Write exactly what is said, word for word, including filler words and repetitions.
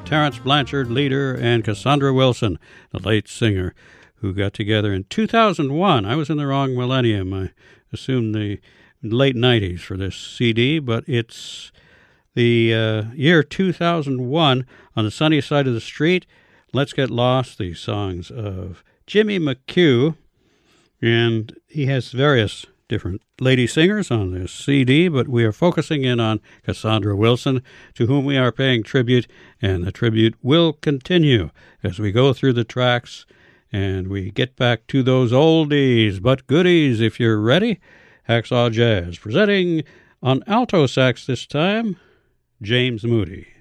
Terence Blanchard, leader, and Cassandra Wilson, the late singer, who got together in two thousand one. I was in the wrong millennium. I assumed the late nineties for this C D, but it's the uh, year two thousand one. On the sunny side of the street, Let's Get Lost, the songs of Jimmy McHugh, and he has various different lady singers on this C D, but we are focusing in on Cassandra Wilson, to whom we are paying tribute, and the tribute will continue as we go through the tracks and we get back to those oldies but goodies. If you're ready, Hacksaw Jazz, presenting on alto sax this time, James Moody.